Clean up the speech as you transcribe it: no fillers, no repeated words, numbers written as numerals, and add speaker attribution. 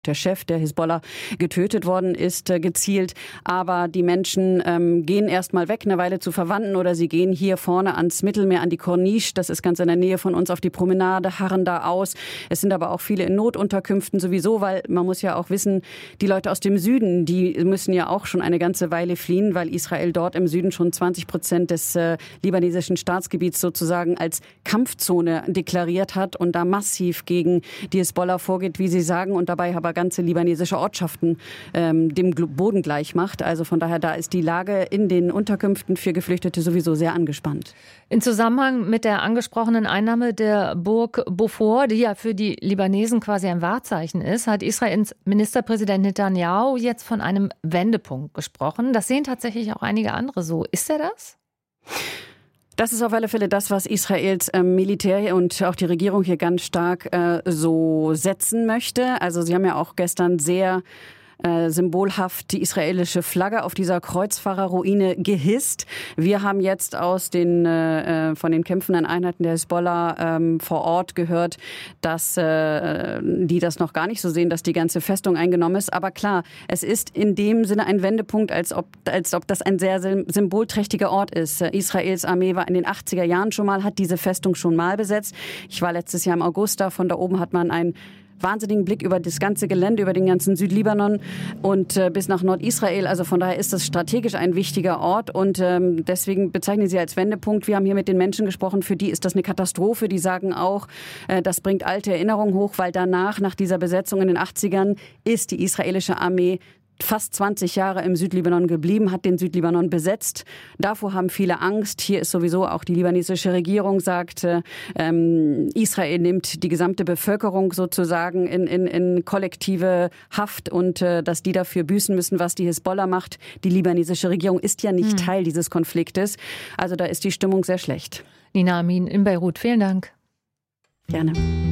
Speaker 1: der Chef der Hisbollah getötet worden ist, gezielt. Aber die Menschen gehen erst mal weg, eine Weile zu Verwandten, oder sie gehen hier vorne ans Mittelmeer, an die Corniche. Das ist ganz in der Nähe von uns auf die Promenade, harren da aus. Es sind aber auch viele in Notunterkünften sowieso, weil man muss ja auch wissen, die Leute aus dem Süden, die müssen ja auch schon eine ganze Weile fliehen, weil Israel dort im Süden schon 20% des libanesischen Staatsgebiets sozusagen als Kampfzone deklariert hat und da massiv gegen die Hisbollah vorgeht, wie Sie sagen, und dabei aber ganze libanesische Ortschaften dem Boden gleich macht. Also von daher, da ist die Lage in den Unterkünften für Geflüchtete sowieso sehr angespannt.
Speaker 2: In Zusammenhang mit der angesprochenen Einnahme der Burg Beaufort, die ja für die Libanesen quasi ein Wahrzeichen ist, hat Israels Ministerpräsident Netanyahu jetzt von einem Wendepunkt gesprochen. Das sehen tatsächlich auch einige andere so. Ist er das?
Speaker 1: Das ist auf alle Fälle das, was Israels Militär und auch die Regierung hier ganz stark so setzen möchte. Also sie haben ja auch gestern sehr symbolhaft die israelische Flagge auf dieser Kreuzfahrerruine gehisst. Wir haben jetzt aus den von den kämpfenden Einheiten der Hisbollah vor Ort gehört, dass die das noch gar nicht so sehen, dass die ganze Festung eingenommen ist. Aber klar, es ist in dem Sinne ein Wendepunkt, als ob das ein sehr symbolträchtiger Ort ist. Israels Armee war in den 80er Jahren schon mal, hat diese Festung schon mal besetzt. Ich war letztes Jahr im August da, von da oben hat man einen wahnsinnigen Blick über das ganze Gelände, über den ganzen Südlibanon und bis nach Nordisrael. Also von daher ist das strategisch ein wichtiger Ort und deswegen bezeichnen sie als Wendepunkt. Wir haben hier mit den Menschen gesprochen, für die ist das eine Katastrophe. Die sagen auch, das bringt alte Erinnerungen hoch, weil danach, nach dieser Besetzung in den 80ern, ist die israelische Armee fast 20 Jahre im Südlibanon geblieben, hat den Südlibanon besetzt. Davor haben viele Angst. Hier ist sowieso auch die libanesische Regierung, sagt, Israel nimmt die gesamte Bevölkerung sozusagen in kollektive Haft und dass die dafür büßen müssen, was die Hisbollah macht. Die libanesische Regierung ist ja nicht Teil dieses Konfliktes. Also da ist die Stimmung sehr schlecht.
Speaker 2: Nina Amin in Beirut, vielen Dank.
Speaker 1: Gerne.